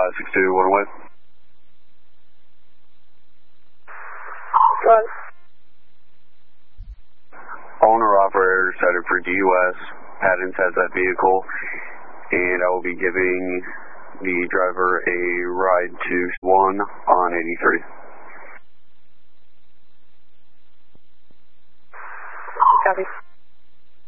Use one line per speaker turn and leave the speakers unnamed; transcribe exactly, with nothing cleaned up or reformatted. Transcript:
five six two, one away.
Run.
Owner operator cited for D U S. Paddens has that vehicle, and I will be giving the driver a ride to one on eighty-three.
Copy.